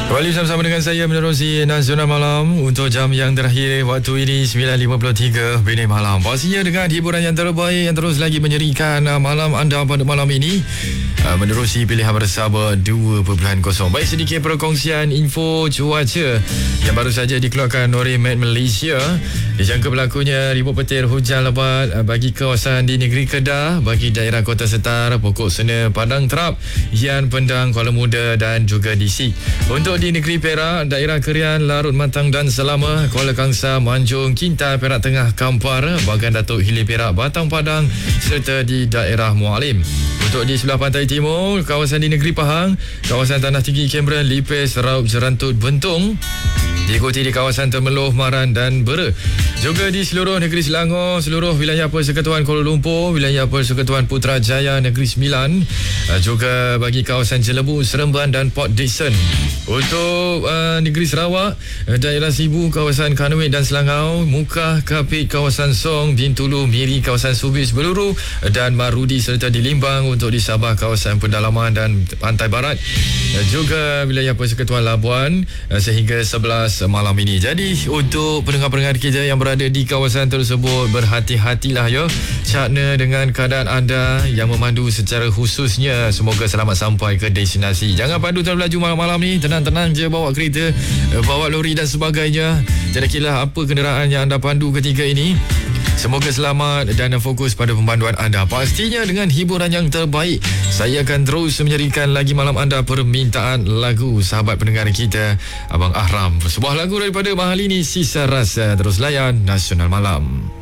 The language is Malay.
Kembali bersama dengan saya menerusi Nasional Malam untuk jam yang terakhir waktu ini 9.53 Bini Malam. Pastinya dengan hiburan yang terbaik yang terus lagi menyerikan malam anda pada malam ini, menerusi pilihan bersama 2.0. Baik, sedikit perkongsian info cuaca yang baru saja dikeluarkan oleh Met Malaysia. Dijangka berlakunya ribut petir hujan lebat bagi kawasan di negeri Kedah, bagi daerah Kota Setar, Pokok Sena, Padang Terap, Yan Pendang, Kuala Muda dan juga DC. Untuk di negeri Perak, daerah Kerian, Larut Matang dan Selama, Kuala Kangsar, Manjung, Kinta, Perak Tengah, Kampar, Bagan Datuk, Hilir Perak, Batang Padang serta di daerah Mualim. Untuk di sebelah pantai timur, kawasan di negeri Pahang, kawasan Tanah Tinggi Cameron, Lipis, Raub, Jerantut, Bentong, diikuti di kawasan Temeloh, Maran dan Bera. Juga di seluruh negeri Selangor, seluruh wilayah Persekutuan Kuala Lumpur, wilayah Persekutuan Putrajaya Negeri Sembilan, juga bagi kawasan Jelebu, Seremban dan Port Dickson. Untuk negeri Sarawak, daerah Sibu, kawasan Kanuit dan Selangau, Mukah, Kapit, kawasan Song, Bintulu, Miri, kawasan Subis, Beluru dan Marudi serta di Limbang. Untuk di Sabah, kawasan Pendalaman dan Pantai Barat, juga wilayah Persekutuan Labuan sehingga 11 malam ini. Jadi untuk pendengar-pendengar kita yang berada di kawasan tersebut, berhati-hatilah ya, cakna dengan keadaan anda yang memandu secara khususnya. Semoga selamat sampai ke destinasi. Jangan pandu terlalu laju malam-malam ni, tenang-tenang je bawa kereta, bawa lori dan sebagainya. Jadi kira apa kenderaan yang anda pandu ketika ini, semoga selamat dan fokus pada pembanduan anda. Pastinya dengan hiburan yang terbaik, saya akan terus menyerikan lagi malam anda permintaan lagu sahabat pendengar kita, Abang Ahram. Sebuah lagu daripada Mahalini, Sisa Rasa. Terus layan Nasional Malam.